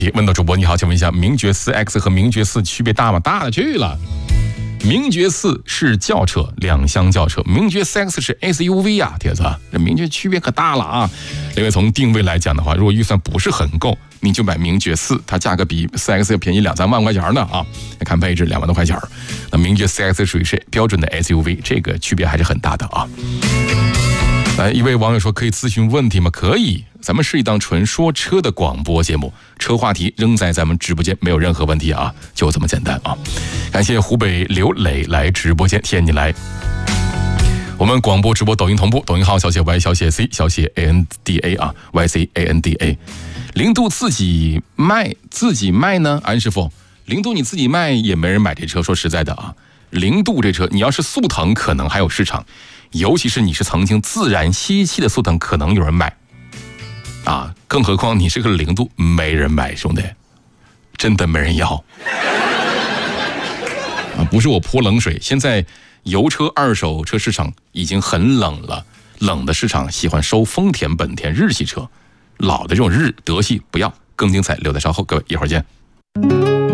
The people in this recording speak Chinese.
问到主播你好，请问一下，名爵 4X 和名爵4区别大吗？大了去了。名爵4是轿车，两厢轿车，名爵 4X 是 SUV 啊，铁子，这名爵区别可大了啊。因为从定位来讲的话，如果预算不是很够，你就买名爵4，它价格比 4X 要便宜2-3万块钱呢啊。看配置2万多块钱，那名爵 4X 属于是标准的 SUV， 这个区别还是很大的啊。一位网友说可以咨询问题吗？可以，咱们是一档纯说车的广播节目，车话题仍在咱们直播间，没有任何问题啊，就这么简单啊。感谢湖北刘磊来直播间，谢谢你来。我们广播直播抖音同步，抖音号小写 Y 小写 C 小写 ANDA 啊 YCANDA。零度自己卖呢？安师傅，零度你自己卖也没人买这车，说实在的啊，零度这车你要是速腾可能还有市场。尤其是你是曾经自然吸气的速腾，可能有人买啊，更何况你是个零度，没人买，兄弟，真的没人要啊！不是我泼冷水，现在油车二手车市场已经很冷了，冷的市场喜欢收丰田、本田、日系车，老的这种日德系不要。更精彩留在稍后，各位一会儿见。